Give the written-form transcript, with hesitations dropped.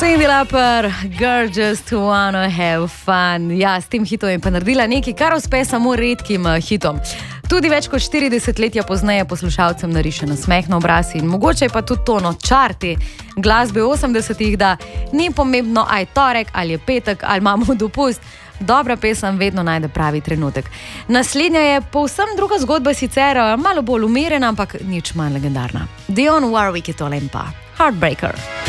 Cyndi Lauper, Girl Just Wanna Have Fun. Ja, s tem hitom je pa naredila nekaj, kar uspe samo redkim hitom. Tudi več kot 40 letja pozneje poslušalcem nariše nasmeh na obraz in mogoče je pa tudi to čarti glasbe 80-ih, da ni pomembno, a je torek ali je petek ali imamo dopust. Dobra pesem vedno najde pravi trenutek. Naslednja je povsem druga zgodba, sicer malo bolj umirjena, ampak nič manj legendarna. Dionne Warwick je to lempa. Heartbreaker.